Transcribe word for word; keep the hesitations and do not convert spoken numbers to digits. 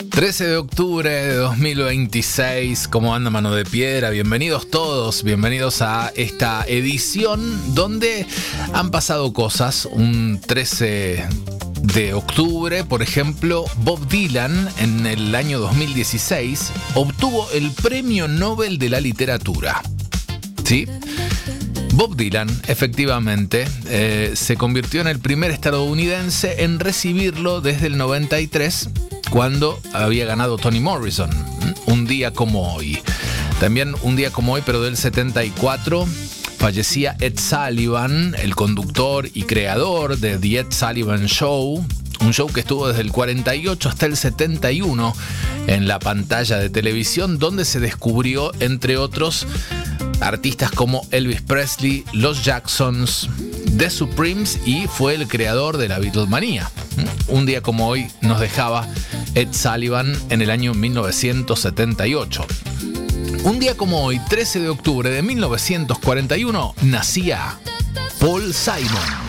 trece de octubre de dos mil veintiséis, ¿cómo anda Mano de Piedra? Bienvenidos todos, bienvenidos a esta edición donde han pasado cosas. Un trece de octubre, por ejemplo, Bob Dylan en el año dos mil dieciséis obtuvo el Premio Nobel de la Literatura. ¿Sí? Bob Dylan, efectivamente, eh, se convirtió en el primer estadounidense en recibirlo desde el noventa y tres, cuando había ganado Toni Morrison, un día como hoy. También un día como hoy, pero del setenta y cuatro, fallecía Ed Sullivan, el conductor y creador de The Ed Sullivan Show, un show que estuvo desde el cuarenta y ocho hasta el setenta y uno en la pantalla de televisión, donde se descubrió, entre otros, artistas como Elvis Presley, los Jacksons, The Supremes, y fue el creador de la Beatlemanía. Un día como hoy nos dejaba Ed Sullivan en el año mil novecientos setenta y ocho. Un día como hoy, trece de octubre de mil novecientos cuarenta y uno, nacía Paul Simon.